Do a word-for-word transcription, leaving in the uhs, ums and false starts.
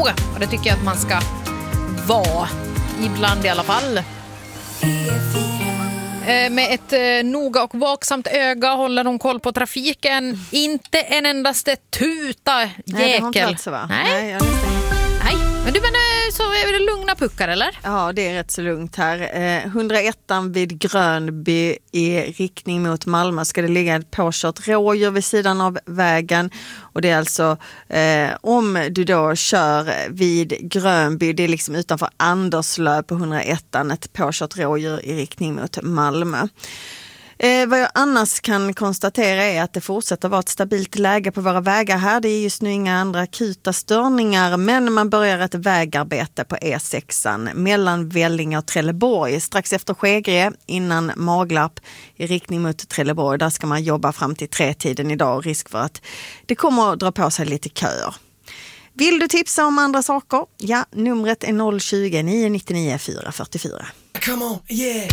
noga. Och det tycker jag att man ska vara. Ibland i alla fall. Med ett eh, noga och vaksamt öga håller hon koll på trafiken. Inte en endaste tuta jäkel. Nej, det har inte varit så, va? Nej. Nej, jag Nej. Men du menar, så är det lugna puckar, eller? Ja, det är rätt så lugnt här. Eh, hundraettan vid Grönby i riktning mot Malmö ska det ligga ett påkört rådjur vid sidan av vägen. Och det är alltså eh, om du då kör vid Grönby, det är liksom utanför Anderslöv på hundraettan, ett påkört rådjur i riktning mot Malmö. Eh, vad jag annars kan konstatera är att det fortsätter vara ett stabilt läge på våra vägar här. Det är just nu inga andra akuta störningar, men man börjar ett vägarbete på E sexan mellan Vellinge och Trelleborg. Strax efter Skägre, innan Maglarp i riktning mot Trelleborg. Där ska man jobba fram till tre-tiden idag och risk för att det kommer att dra på sig lite köer. Vill du tipsa om andra saker? Ja, numret är noll tjugo, nio nio nio, fyra fyra fyra. Come on, yeah!